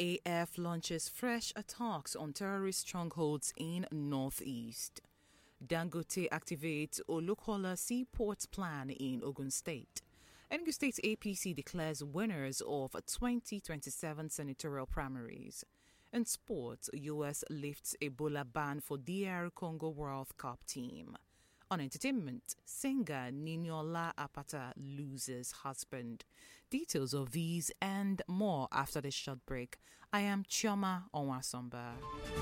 NAF launches fresh attacks on terrorist strongholds in Northeast. Dangote activates Olukola Seaport plan in Ogun State. Enugu State APC declares winners of 2027 senatorial primaries. In sports, US lifts Ebola ban for DR Congo World Cup team. On entertainment, singer Niniola Apata loses husband. Details of these and more after this short break. I am Chioma Onwasomba.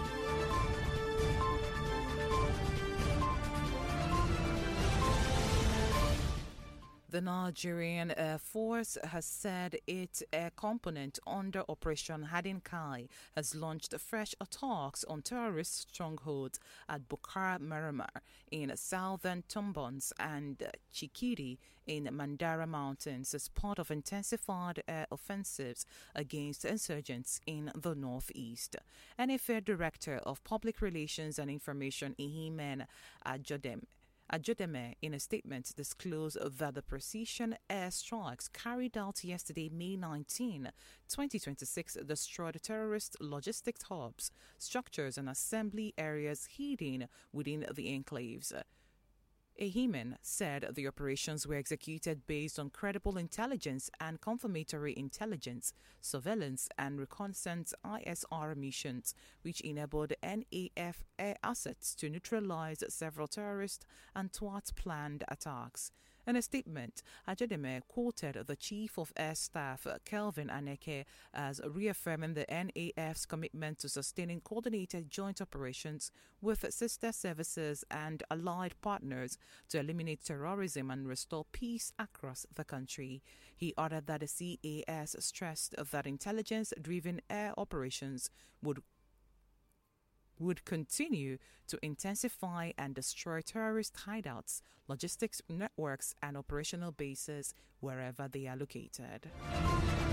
The Nigerian Air Force has said its air component under Operation Hadinkai has launched fresh attacks on terrorist strongholds at Bukar Maramar in southern Tumbons and Chikiri in Mandara Mountains as part of intensified air offensives against insurgents in the northeast. NFA Director of Public Relations and Information Ihimen Ajodeme, in a statement, disclosed that the precision air strikes carried out yesterday, May 19, 2026, destroyed terrorist logistics hubs, structures, and assembly areas hidden within the enclaves. Ehimen said the operations were executed based on credible intelligence and confirmatory intelligence, surveillance, and reconnaissance ISR missions, which enabled NAF air assets to neutralize several terrorist and planned attacks. In a statement, Ajodeme quoted the Chief of Air Staff, Kelvin Aneke, as reaffirming the NAF's commitment to sustaining coordinated joint operations with sister services and allied partners to eliminate terrorism and restore peace across the country. He added that the CAS stressed that intelligence-driven air operations would continue to intensify and destroy terrorist hideouts, logistics networks, and operational bases wherever they are located.